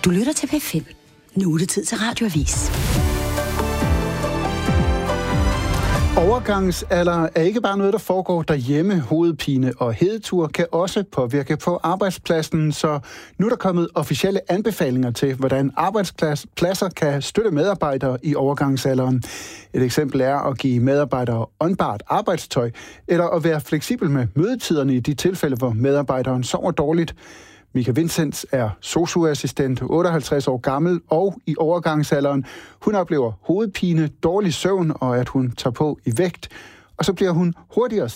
Du lytter til P5. Nu er det tid til Radioavis. Overgangsalder er ikke bare noget, der foregår derhjemme. Hovedpine og hedetur kan også påvirke på arbejdspladsen, så nu er der kommet officielle anbefalinger til, hvordan arbejdspladser kan støtte medarbejdere i overgangsalderen. Et eksempel er at give medarbejdere åndbart arbejdstøj, eller at være fleksibel med mødetiderne i de tilfælde, hvor medarbejderen sover dårligt. Mika Vincents er sosu-assistent, 58 år gammel og i overgangsalderen. Hun oplever hovedpine, dårlig søvn og at hun tager på i vægt. Og så bliver hun hurtigere